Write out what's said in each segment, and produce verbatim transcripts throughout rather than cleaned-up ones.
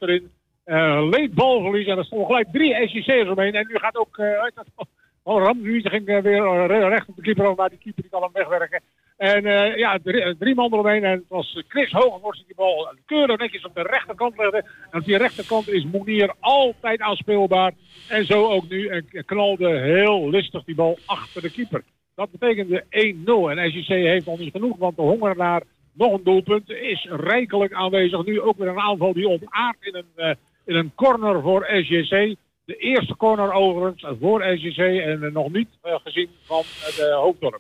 achterin. Uh, leed balverlies en er stonden gelijk drie S J C'ers omheen. En nu gaat ook... Uh, oh, Ramswieser ging uh, weer uh, recht op de keeper over, maar die keeper die kan hem wegwerken. En uh, ja, drie, drie man eromheen. En het was Chris Hogevorst die de bal keurig netjes op de rechterkant legde. En op die rechterkant is Monier altijd aanspeelbaar. En zo ook nu. En knalde heel listig die bal achter de keeper. Dat betekende één nul. En S J C heeft nog niet genoeg, want de honger naar nog een doelpunt is rijkelijk aanwezig. Nu ook weer een aanval die ontaardt in een, uh, in een corner voor S J C. De eerste corner overigens voor S J C en uh, nog niet uh, gezien van uh, de Hoofddorp.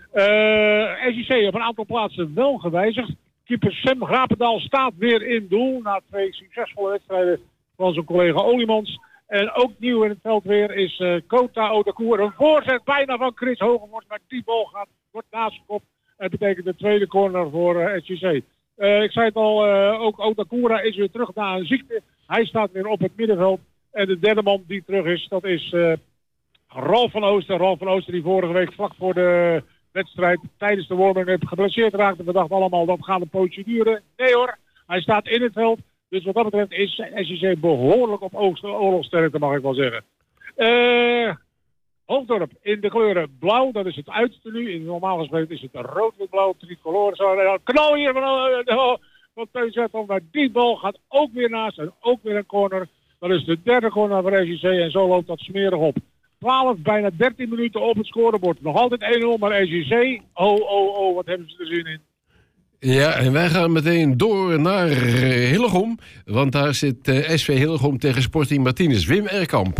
Uh, S J C op een aantal plaatsen wel gewijzigd. Keeper Sam Grapendaal staat weer in doel na twee succesvolle wedstrijden van zijn collega Oliemans. En ook nieuw in het veld weer is uh, Kota Odakour. Een voorzet bijna van Chris Hogevorst, maar die bal gaat, wordt naast zijn kop. Dat betekent de tweede corner voor uh, S J C. Uh, ik zei het al, uh, ook Otakura is weer terug na een ziekte. Hij staat weer op het middenveld. En de derde man die terug is, dat is uh, Ralf van Ooster. Ralf van Ooster die vorige week vlak voor de wedstrijd tijdens de warming-up geblesseerd raakte. We dachten allemaal, dat gaat een pootje duren. Nee hoor, hij staat in het veld. Dus wat dat betreft is S J C behoorlijk op oorlogsterkte, mag ik wel zeggen. Uh, Hoofddorp in de kleuren blauw, dat is het uiterste nu. In normaal gesproken is het rood-wit-blauw, tricolore. Zo, knal hier van, uh, van Teun Zettel, maar die bal gaat ook weer naast en ook weer een corner. Dat is de derde corner voor S J C en zo loopt dat smerig op. twaalf, bijna dertien minuten op het scorebord. Nog altijd één nul, maar S J C, oh, oh, oh, wat hebben ze er zin in. Ja, en wij gaan meteen door naar Hillegom. Want daar zit uh, S V Hillegom tegen Sporting Martinez. Wim Erkamp.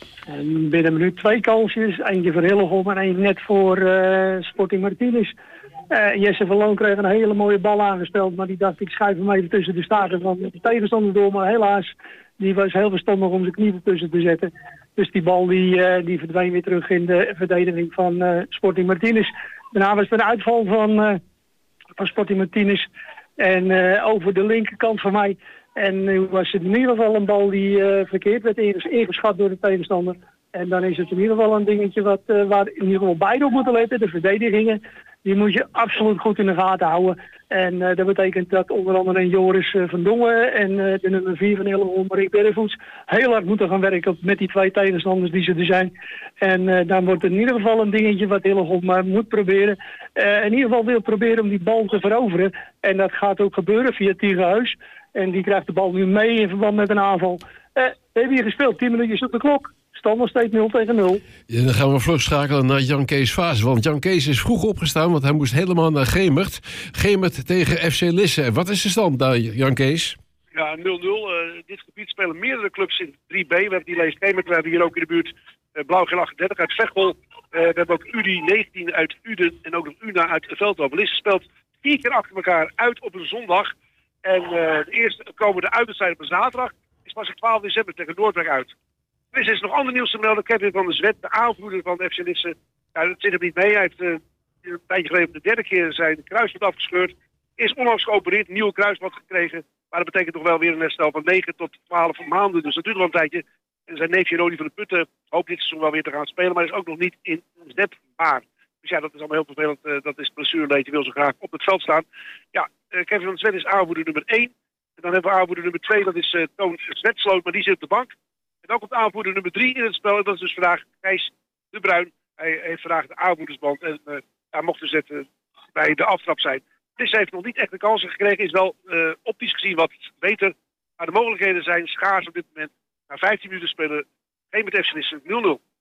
En binnen een minuut twee kansjes. Eentje voor Hillegom en één net voor uh, Sporting Martinez. Uh, Jesse van Loon kreeg een hele mooie bal aangespeeld. Maar die dacht, ik schuif hem even tussen de staarten van de tegenstander door. Maar helaas, die was heel verstandig om zijn knie ertussen te zetten. Dus die bal die, uh, die verdween weer terug in de verdediging van uh, Sporting Martinez. Daarna was er een uitval van... Uh, van Sporting Martinez en uh, over de linkerkant van mij. En nu was het in ieder geval een bal die uh, verkeerd werd ingeschat door de tegenstander. En dan is het in ieder geval een dingetje wat, uh, waar in ieder geval beide op moeten letten. De verdedigingen, die moet je absoluut goed in de gaten houden. En uh, dat betekent dat onder andere Joris uh, van Dongen en uh, de nummer vier van Hillegom, Rick Berrevoets, heel hard moeten gaan werken met die twee tegenstanders die ze er zijn. En uh, dan wordt het in ieder geval een dingetje wat Hillegom maar moet proberen. Uh, in ieder geval wil proberen om die bal te veroveren. En dat gaat ook gebeuren via Tiegenhuis. En die krijgt de bal nu mee in verband met een aanval. Uh, we hebben hier gespeeld, tien minuutjes op de klok. Stand nog steeds nul tegen nul. Ja, dan gaan we vlug schakelen naar Jan Kees Vaas. Want Jan Kees is vroeg opgestaan, want hij moest helemaal naar Gemert. Gemert tegen F C Lisse. Wat is de stand daar, Jan Kees? Ja, nul nul. Uh, dit gebied spelen meerdere clubs in drie B. We hebben die leest Gemert. We hebben hier ook in de buurt uh, Blauw-Geel achtendertig uit Veghel. Uh, we hebben ook U D I negentien uit Uden en ook nog U N A uit Veldhoven. Lisse speelt vier keer achter elkaar uit op een zondag. En uh, de eerste komende uitwedstrijd op een zaterdag is pas op twaalf december tegen Noordwijk uit. Er is nog ander nieuws te melden. Kevin van der Zwet, de aanvoerder van F C Lisse. Ja, dat zit hem niet mee. Hij heeft uh, een tijdje geleden voor de derde keer zijn kruisband afgescheurd. Is onlangs geopereerd, een nieuwe kruisband gekregen. Maar dat betekent toch wel weer een herstel van negen tot twaalf maanden. Dus dat duurt wel een tijdje. En zijn neefje Rodi van de Putten hoopt dit seizoen wel weer te gaan spelen. Maar is ook nog niet inzetbaar. Dus ja, dat is allemaal heel vervelend. Uh, dat is blessureleed. Hij wil zo graag op het veld staan. Ja, uh, Kevin van der Zwet is aanvoerder nummer één. En dan hebben we aanvoerder nummer twee. Dat is uh, Toon Zwetsloot, maar die zit op de bank. En ook op de aanvoerder nummer drie in het spel. En dat is dus vandaag Gijs de Bruin. Hij heeft vandaag de aanvoerdersband. En uh, hij mocht dus het, uh, bij de aftrap zijn. Dus hij heeft nog niet echt de kansen gekregen. Is wel uh, optisch gezien wat beter. Maar de mogelijkheden zijn schaars op dit moment. Na vijftien minuten spelen. Geen met F C Lisse nul nul.